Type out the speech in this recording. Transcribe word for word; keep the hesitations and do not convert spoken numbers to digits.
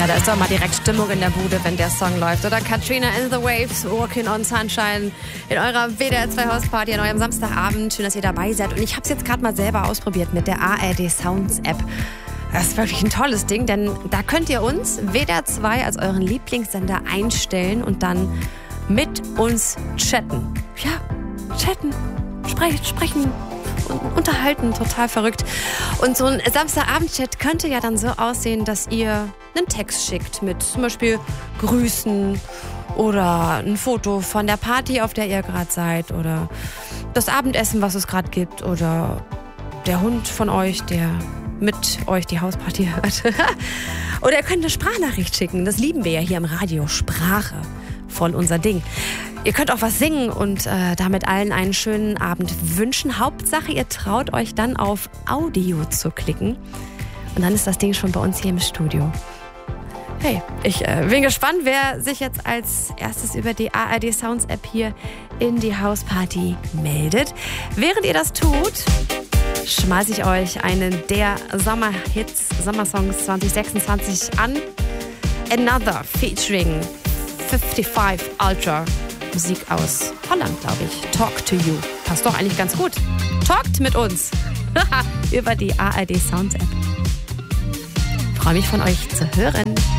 Ja, da ist doch mal direkt Stimmung in der Bude, wenn der Song läuft. Oder Katrina and the Waves, Walking on Sunshine in eurer W D R zwei Hausparty an eurem Samstagabend. Schön, dass ihr dabei seid. Und ich habe es jetzt gerade mal selber ausprobiert mit der A R D Sounds App. Das ist wirklich ein tolles Ding, denn da könnt ihr uns W D R zwei als euren Lieblingssender einstellen und dann mit uns chatten. Ja, chatten, sprechen, sprechen. Unterhalten, total verrückt. Und so ein Samstagabend-Chat könnte ja dann so aussehen, dass ihr einen Text schickt mit zum Beispiel Grüßen oder ein Foto von der Party, auf der ihr gerade seid oder das Abendessen, was es gerade gibt oder der Hund von euch, der mit euch die Hausparty hört. Oder ihr könnt eine Sprachnachricht schicken. Das lieben wir ja hier im Radio. Sprache, voll unser Ding. Ihr könnt auch was singen und äh, damit allen einen schönen Abend wünschen. Hauptsache, ihr traut euch dann auf Audio zu klicken. Und dann ist das Ding schon bei uns hier im Studio. Hey, ich äh, bin gespannt, wer sich jetzt als erstes über die A R D Sounds App hier in die Hausparty meldet. Während ihr das tut, schmeiße ich euch einen der Sommerhits, Sommersongs zwanzig sechsundzwanzig an. Another featuring fünfundfünfzig Ultra. Musik aus Holland, glaube ich. Talk to You. Passt doch eigentlich ganz gut. Talkt mit uns. Über die A R D Sounds App. Freue mich von euch zu hören.